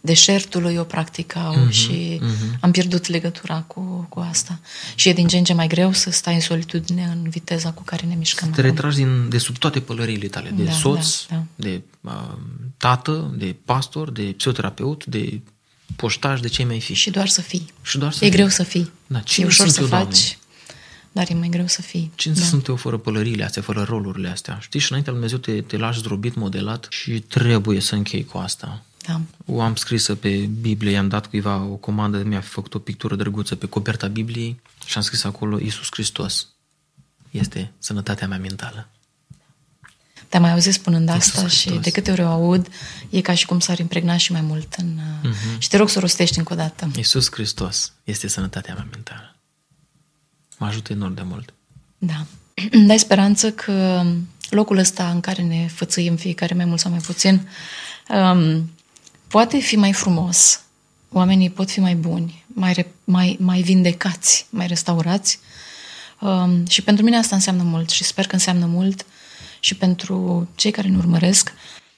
deșertului o practicau și am pierdut legătura cu asta. Și e din ce în ce mai greu să stai în solitudine în viteza cu care ne mișcăm. Te retragi de sub toate pălăriile tale, de soț, de tată, de pastor, de psihoterapeut, de poștaș, de ce mai fi. Și doar să fii. E greu să fii. Da, e ușor să faci, dar e mai greu să fii. Cine sunt eu fără pălăriile astea, fără rolurile astea? Știi, și înainte lui Dumnezeu te lași zdrobit, modelat și trebuie să închei cu asta. Da. O am scrisă pe Biblie, i-am dat cuiva o comandă, mi-a făcut o pictură drăguță pe coperta Bibliei și am scris acolo: Iisus Hristos este sănătatea mea mentală. Te-am mai auzit spunând asta și de câte ori o aud, e ca și cum s-ar impregna și mai mult în... Și te rog să o rostești încă o dată. Iisus Hristos este sănătatea mea mentală. Mă ajută enorm de mult. Da. Îmi dai speranță că locul ăsta în care ne fățâim fiecare mai mult sau mai puțin poate fi mai frumos. Oamenii pot fi mai buni, mai vindecați, mai restaurați. Și pentru mine asta înseamnă mult și sper că înseamnă mult și pentru cei care ne urmăresc.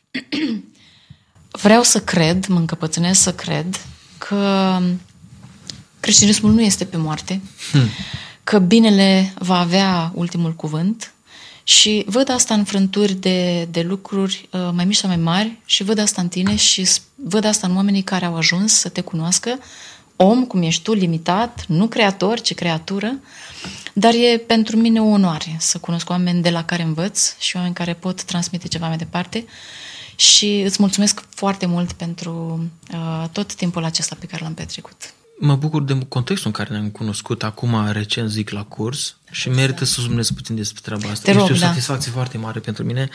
Vreau să cred, mă încăpățânesc să cred că creștinismul nu este pe moarte, că binele va avea ultimul cuvânt și văd asta în frânturi de lucruri mai mici sau mai mari și văd asta în tine și văd asta în oamenii care au ajuns să te cunoască, om, cum ești tu, limitat, nu creator, ci creatură, dar e pentru mine o onoare să cunosc oameni de la care învăț și oameni care pot transmite ceva mai departe și îți mulțumesc foarte mult pentru tot timpul acesta pe care l-am petrecut. Mă bucur de contextul în care ne-am cunoscut acum, recent, zic, la curs și merită să zumnesc puțin despre treaba asta. Este o satisfacție foarte mare pentru mine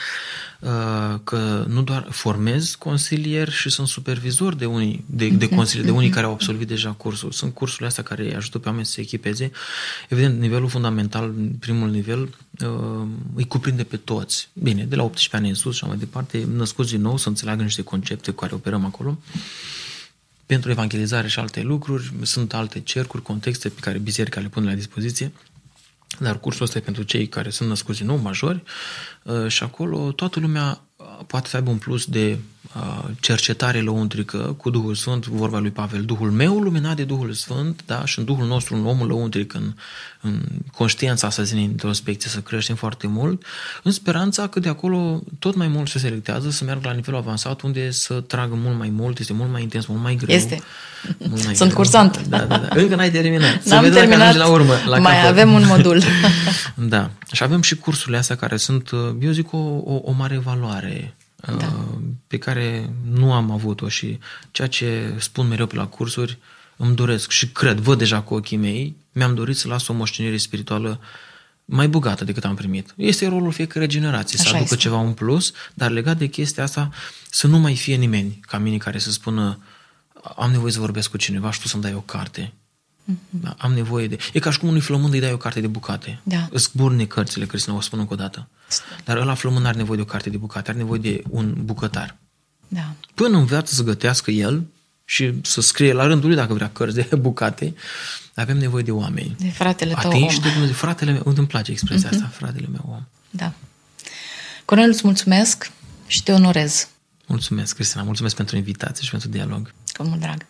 că nu doar formez consilieri și sunt supervizor de consilieri, de unii care au absolvit deja cursul. Sunt cursurile astea care îi ajută pe oameni să se echipeze. Evident, nivelul fundamental, primul nivel, îi cuprinde pe toți. Bine, de la 18 ani în sus și mai departe, născuți din nou, să înțeleagă niște concepte cu care operăm acolo. Pentru evangelizare și alte lucruri, sunt alte cercuri, contexte pe care biserica le pune la dispoziție, dar cursul ăsta e pentru cei care sunt născuți din nou, majori, și acolo toată lumea poate să aibă un plus de cercetare lăuntrică cu Duhul Sfânt, vorba lui Pavel, Duhul meu luminat de Duhul Sfânt, da? Și în Duhul nostru, în omul lăuntric, în conștiința să zine introspecție, să creștem foarte mult, în speranța că de acolo tot mai mult se selectează, să meargă la nivelul avansat, unde să tragă mult mai mult, este mult mai intens, mult mai greu. Este. Sunt cursant. Da. Încă n-ai terminat. N-am terminat. La urmă, mai avem un modul. Da. Și avem și cursurile astea care sunt, eu zic, o mare valoare pe care nu am avut-o și ceea ce spun mereu pe la cursuri îmi doresc și cred, văd deja cu ochii mei, mi-am dorit să las o moștenire spirituală mai bogată decât am primit. Este rolul fiecare generație să aducă ceva în plus, dar legat de chestia asta să nu mai fie nimeni ca mine care să spună am nevoie să vorbesc cu cineva și tu să-mi dai o carte. Da, am nevoie de... E ca și cum unui flămând îi dai o carte de bucate. Da. Îți burne cărțile, Cristina, o spun încă o dată. Dar ăla flămând are nevoie de o carte de bucate, are nevoie de un bucătar. Da. Până în viață să gătească el și să scrie la rândul lui dacă vrea cărți de bucate, avem nevoie de oameni. De fratele tău Atinși om. de fratele meu, îmi place expresia asta, fratele meu om. Da. Cornel, îți mulțumesc și te onorez. Mulțumesc, Cristina, mulțumesc pentru invitație și pentru dialog. Cu mult drag.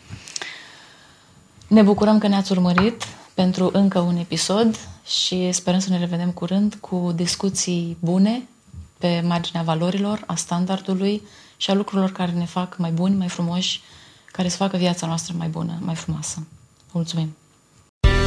Ne bucurăm că ne-ați urmărit pentru încă un episod și sperăm să ne revedem curând cu discuții bune pe marginea valorilor, a standardului și a lucrurilor care ne fac mai buni, mai frumoși, care să facă viața noastră mai bună, mai frumoasă. Mulțumim!